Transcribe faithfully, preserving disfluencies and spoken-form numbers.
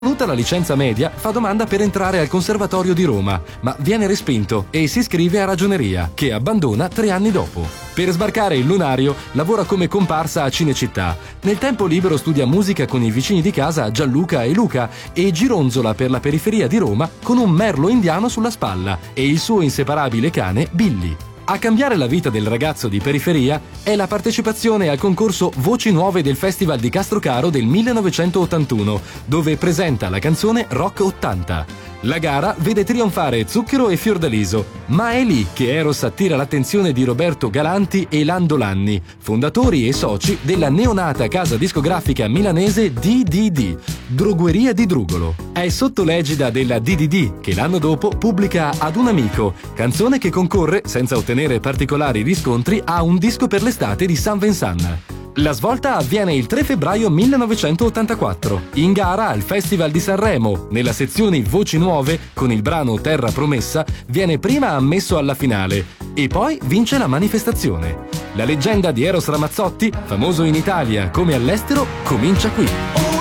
Ottenuta la licenza media, fa domanda per entrare al Conservatorio di Roma, ma viene respinto e si iscrive a Ragioneria, che abbandona tre anni dopo. Per sbarcare il lunario, lavora come comparsa a Cinecittà. Nel tempo libero studia musica con i vicini di casa Gianluca e Luca e gironzola per la periferia di Roma con un merlo indiano sulla spalla e il suo inseparabile cane Billy. A cambiare la vita del ragazzo di periferia è la partecipazione al concorso Voci Nuove del Festival di Castrocaro del millenovecentottantuno, dove presenta la canzone Rock ottanta. La gara vede trionfare Zucchero e Fiordaliso, ma è lì che Eros attira l'attenzione di Roberto Galanti e Lando Lanni, fondatori e soci della neonata casa discografica milanese D D D, Drogueria di Drugolo. È sotto l'egida della D D D che l'anno dopo pubblica Ad un amico, canzone che concorre, senza ottenere particolari riscontri, a un disco per l'estate di Saint Vincent. La svolta avviene il tre febbraio millenovecentottantaquattro, in gara al Festival di Sanremo. Nella sezione Voci Nuove, con il brano Terra Promessa, viene prima ammesso alla finale e poi vince la manifestazione. La leggenda di Eros Ramazzotti, famoso in Italia come all'estero, comincia qui.